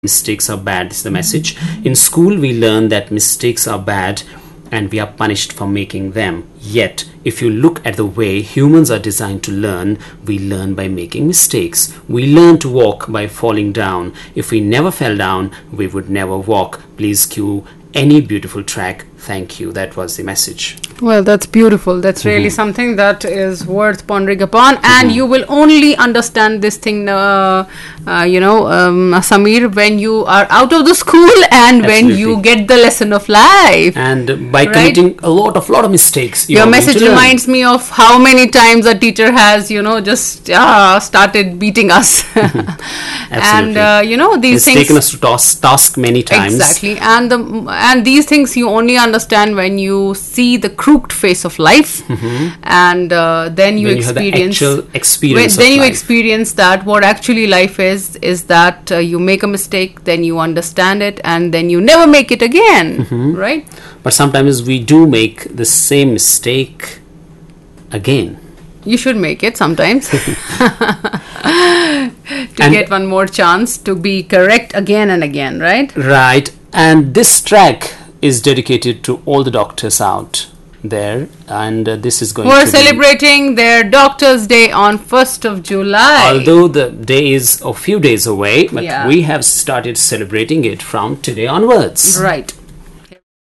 mistakes are bad. This is the message. In school, we learn that mistakes are bad and we are punished for making them. Yet, if you look at the way humans are designed to learn, we learn by making mistakes. We learn to walk by falling down. If we never fell down, we would never walk. Please cue any beautiful track. Thank you. That was the message. Well, that's beautiful. That's really something that is worth pondering upon. And you will only understand this thing, Samir, when you are out of the school and when you get the lesson of life. And by committing a lot of mistakes. Your message reminds me of how many times a teacher has, just started beating us. Absolutely. And, these things... taken us to task many times. Exactly. And these things you only understand when you see the crooked face of life, and then you experience the actual experience. Then you experience that what actually life is that you make a mistake, then you understand it, and then you never make it again, right? But sometimes we do make the same mistake again. You should make it sometimes to get one more chance to be correct again and again, right? Right. And this track is dedicated to all the doctors out there, and this is going who are to celebrating their Doctors' Day on 1st of July. Although the day is a few days away, but we have started celebrating it from today onwards. Right.